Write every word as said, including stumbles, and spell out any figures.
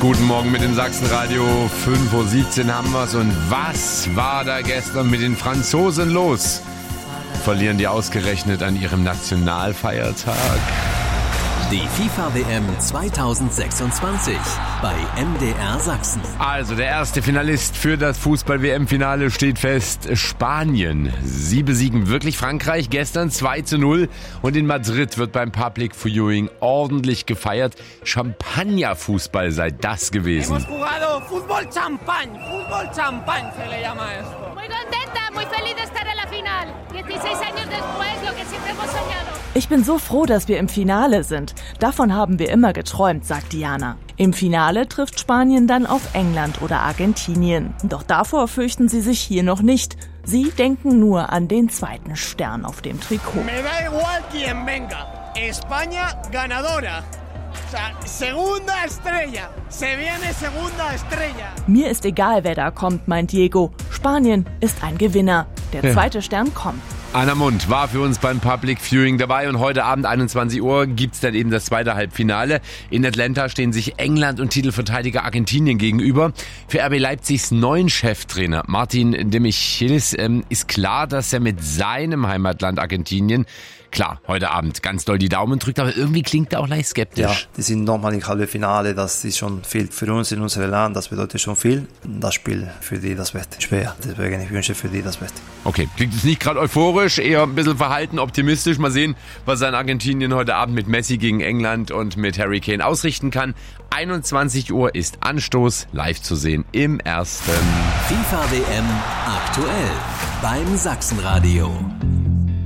Guten Morgen mit dem Sachsenradio. fünf Uhr siebzehn haben wir's. Und was war da gestern mit den Franzosen los? Verlieren die ausgerechnet an ihrem Nationalfeiertag? Die FIFA-W M zweitausendsechsundzwanzig bei M D R Sachsen. Also der erste Finalist für das Fußball-W M-Finale steht fest, Spanien. Sie besiegen wirklich Frankreich gestern zwei zu null und in Madrid wird beim Public Viewing ordentlich gefeiert. Champagner-Fußball sei das gewesen. Hemos jugado fútbol champán, fútbol champán se le llama esto. Muy contenta, muy feliz de estar en la final. dieciséis años después, lo que siempre hemos soñado. Ich bin so froh, dass wir im Finale sind. Davon haben wir immer geträumt, sagt Diana. Im Finale trifft Spanien dann auf England oder Argentinien. Doch davor fürchten sie sich hier noch nicht. Sie denken nur an den zweiten Stern auf dem Trikot. Me da igual quien venga. España ganadora. O sea, segunda estrella. Se viene segunda estrella. Mir ist egal, wer da kommt, meint Diego. Spanien ist ein Gewinner. Der Ja. zweite Stern kommt. Anna Mund war für uns beim Public Viewing dabei und heute Abend einundzwanzig Uhr gibt's dann eben das zweite Halbfinale. In Atlanta stehen sich England und Titelverteidiger Argentinien gegenüber. Für R B Leipzigs neuen Cheftrainer Martin de Michelis ähm, ist klar, dass er mit seinem Heimatland Argentinien, klar, heute Abend ganz doll die Daumen drückt, aber irgendwie klingt er auch leicht skeptisch. Ja, die sind nochmal im Halbfinale, das ist schon viel für uns in unserem Land, das bedeutet schon viel. Das Spiel für die das Beste. Schwer, deswegen ich wünsche für die das Beste. Okay, klingt jetzt nicht gerade euphorisch, eher ein bisschen verhalten, optimistisch. Mal sehen, was ein Argentinien heute Abend mit Messi gegen England und mit Harry Kane ausrichten kann. einundzwanzig Uhr ist Anstoß, live zu sehen im ersten. FIFA-W M aktuell beim Sachsenradio.